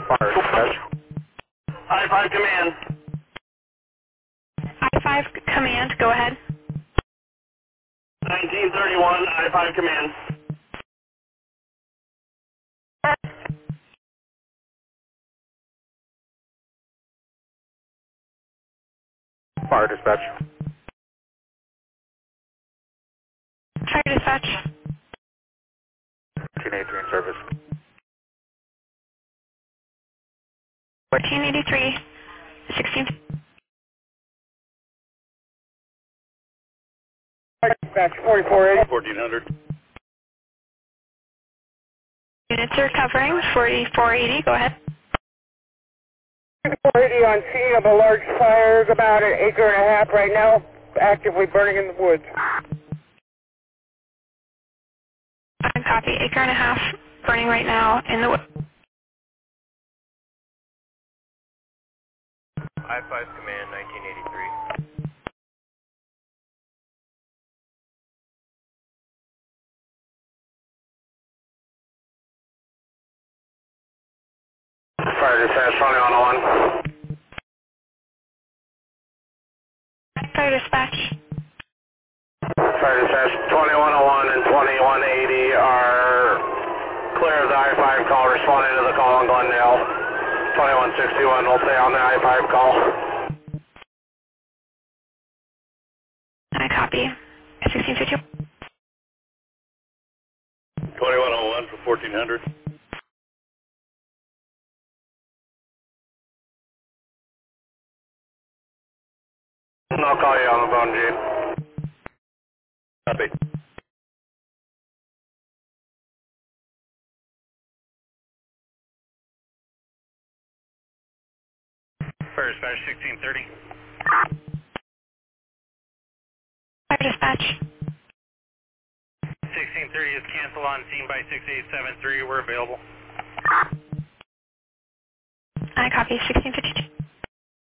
Fire dispatch. I-5 command. I-5 command, go ahead. 1931, I-5 command. Fire dispatch. Fire dispatch. 1483 in service. 1483, 16. Dispatch 4480. 1400. Units are covering 4480, go ahead. 4480 on scene of a large fire, about an acre and a half right now, actively burning in the woods. Copy, acre and a half, burning right now in the wood. I-5 command 1983. Fire dispatch 2101. Fire dispatch. Fire dispatch 2101 and 2180 are clear of the I-5 call, responding to the call on Glendale. 2161 will stay on the I-5 call. I copy. 1652. 2101 for 1400. I'll call you on the phone, Gene. Copy. Fire dispatch 1630. Fire dispatch. 1630 is canceled on scene by 6873. We're available. I copy. 1652.